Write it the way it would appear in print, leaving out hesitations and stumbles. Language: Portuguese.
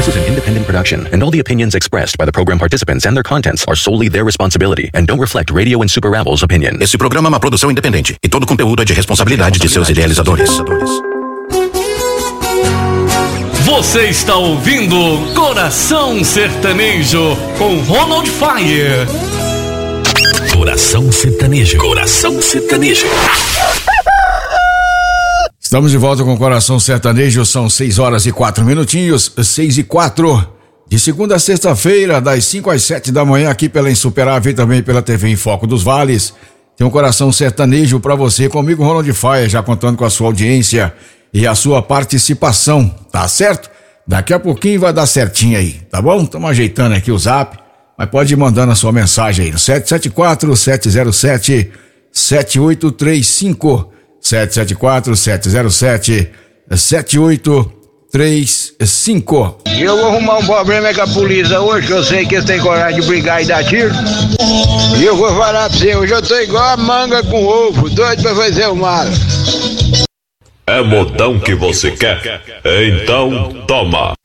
This is an independent production, and all the opinions expressed by the program participants and their contents are solely their responsibility and don't reflect Radio and Super Rebels opinion. Esse programa é uma produção independente e todo o conteúdo é de responsabilidade de seus idealizadores. Você está ouvindo Coração Sertanejo com Ronald Fire. Coração Sertanejo. Coração Sertanejo. Estamos de volta com Coração Sertanejo, são 6 horas e 4 minutinhos, 6 e 4, de segunda a sexta-feira, das 5 às 7 da manhã, aqui pela Insuperável e também pela TV em Foco dos Vales. Tem um Coração Sertanejo pra você, comigo Ronald Faia, já contando com a sua audiência e a sua participação, tá certo? Daqui a pouquinho vai dar certinho aí, tá bom? Estamos ajeitando aqui o zap, mas pode ir mandando a sua mensagem aí no 774-707-7835, 774-707-7835. Eu vou arrumar um problema com a polícia hoje, que eu sei que eles têm coragem de brigar e dar tiro. E eu vou falar pra você, hoje eu tô igual a manga com ovo, doido pra fazer o mal. É modão que você quer? Então toma.